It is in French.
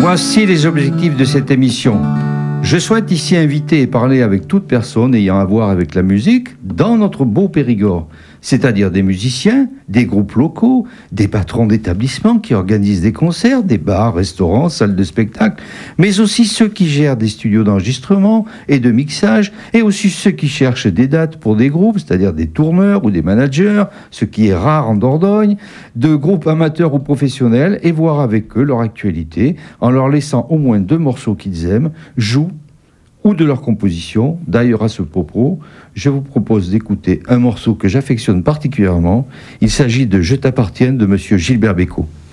Voici les objectifs de cette émission. Je souhaite ici inviter et parler avec toute personne ayant à voir avec la musique dans notre beau Périgord, c'est-à-dire des musiciens, des groupes locaux, des patrons d'établissements qui organisent des concerts, des bars, restaurants, salles de spectacle, mais aussi ceux qui gèrent des studios d'enregistrement et de mixage, et aussi ceux qui cherchent des dates pour des groupes, c'est-à-dire des tourneurs ou des managers, ce qui est rare en Dordogne, de groupes amateurs ou professionnels, et voir avec eux leur actualité, en leur laissant au moins 2 morceaux qu'ils aiment, jouent ou de leur composition. D'ailleurs, à ce propos, je vous propose d'écouter un morceau que j'affectionne particulièrement. Il s'agit de « Je t'appartienne » de Monsieur Gilbert Bécaud.